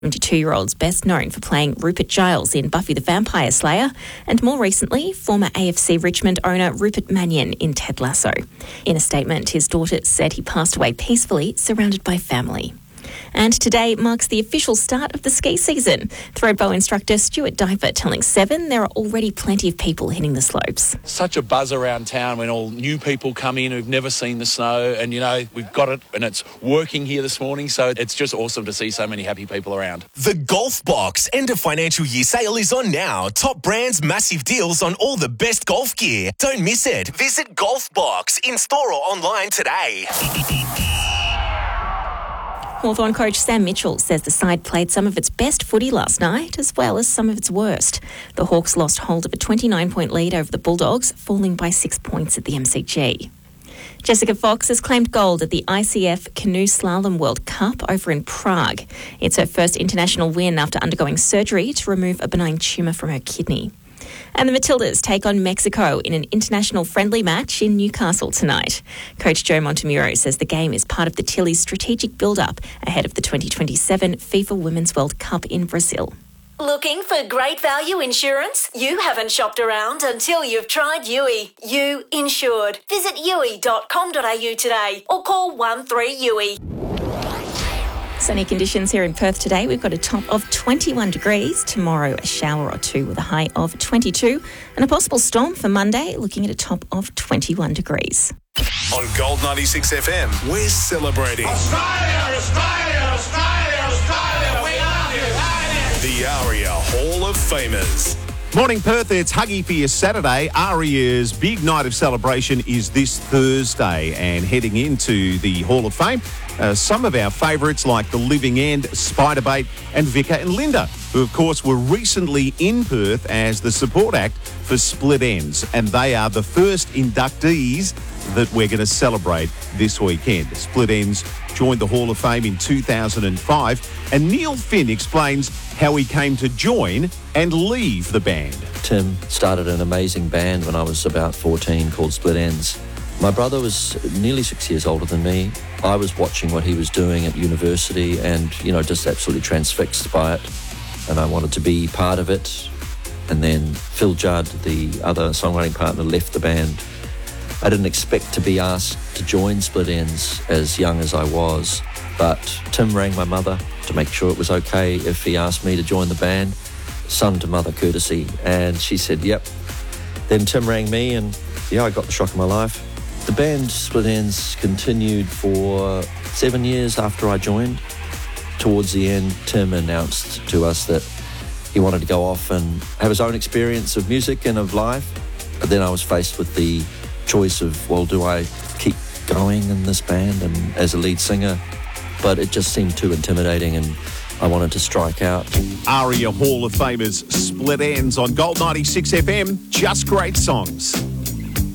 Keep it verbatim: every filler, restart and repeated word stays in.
seventy-two-year-old's best known for playing Rupert Giles in Buffy the Vampire Slayer, and more recently, former A F C Richmond owner Rupert Mannion in Ted Lasso. In a statement, his daughter said he passed away peacefully, surrounded by family. And today marks the official start of the ski season. Thredbo instructor Stuart Diver telling Seven there are already plenty of people hitting the slopes. Such a buzz around town when all new people come in who've never seen the snow, and, you know, we've got it and it's working here this morning, so it's just awesome to see so many happy people around. The Golf Box end of financial year sale is on now. Top brands, massive deals on all the best golf gear. Don't miss it. Visit Golf Box in store or online today. Hawthorn coach Sam Mitchell says the side played some of its best footy last night, as well as some of its worst. The Hawks lost hold of a twenty-nine point lead over the Bulldogs, falling by six points at the M C G. Jessica Fox has claimed gold at the I C F Canoe Slalom World Cup over in Prague. It's her first international win after undergoing surgery to remove a benign tumour from her kidney. And the Matildas take on Mexico in an international friendly match in Newcastle tonight. Coach Joe Montemuro says the game is part of the Tilly's strategic build-up ahead of the twenty twenty-seven FIFA Women's World Cup in Brazil. Looking for great value insurance? You haven't shopped around until you've tried U I. You insured. Visit U I dot com dot a u today or call one three U I. Sunny conditions here in Perth today. We've got a top of twenty-one degrees. Tomorrow, a shower or two with a high of twenty-two. And a possible storm for Monday, looking at a top of twenty-one degrees. On Gold ninety-six F M, we're celebrating Australia, Australia, Australia, Australia. We are united. the ARIA Hall of Famers. Morning, Perth. It's Huggy for your Saturday. ARIA's big night of celebration is this Thursday, and heading into the Hall of Fame, uh, some of our favourites like The Living End, Spiderbait and Vicar and Linda, who of course were recently in Perth as the support act for Split Enz, and they are the first inductees that we're going to celebrate this weekend. Split Enz joined the Hall of Fame in two thousand five, and Neil Finn explains how he came to join and leave the band. Tim started an amazing band when I was about fourteen called Split Enz. My brother was nearly six years older than me. I was watching what he was doing at university and, you know, just absolutely transfixed by it. And I wanted to be part of it. And then Phil Judd, the other songwriting partner, left the band. I didn't expect to be asked to join Split Enz as young as I was, but Tim rang my mother to make sure it was okay if he asked me to join the band, son to mother courtesy, and she said, yep. Then Tim rang me and, yeah, I got the shock of my life. The band Split Enz continued for seven years after I joined. Towards the end, Tim announced to us that he wanted to go off and have his own experience of music and of life. But then I was faced with the choice of, well, do I keep going in this band and as a lead singer? But it just seemed too intimidating and I wanted to strike out. ARIA Hall of Famers, Split Enz on Gold ninety-six F M. Just great songs.